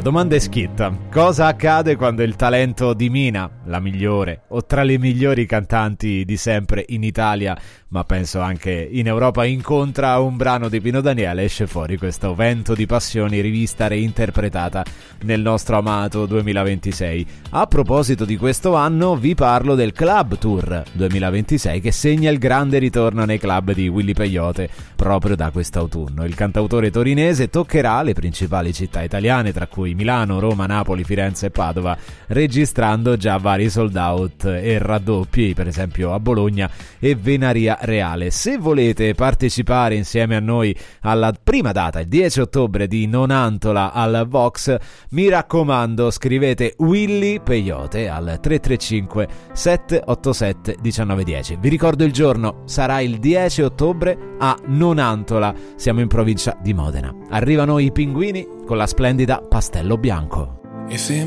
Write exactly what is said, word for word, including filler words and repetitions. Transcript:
domanda è schitta. Cosa accade quando il talento di Mina, la migliore o tra le migliori cantanti di sempre in Italia, ma penso anche in Europa, incontra un brano di Pino Daniele? Esce fuori questo Vento di passioni, rivista reinterpretata nel nostro amato duemilaventisei. A proposito di questo anno vi parlo del Club Tour duemilaventisei, che segna il grande ritorno nei club di Willy Peyote proprio da quest'autunno. Il cantautore torinese toccherà le principali città italiane, tra cui Milano, Roma, Napoli, Firenze e Padova, registrando già vari sold out e raddoppi, per esempio a Bologna e Venaria Reale. Se volete partecipare insieme a noi alla prima data, il dieci ottobre, di Nonantola al Vox, mi raccomando, scrivete Willy Peyote al tre tre cinque sette otto sette uno nove uno zero. Vi ricordo il giorno, sarà il dieci ottobre a Nonantola, siamo in provincia di Modena. Arrivano i Pinguini con la splendida Pastello Bianco.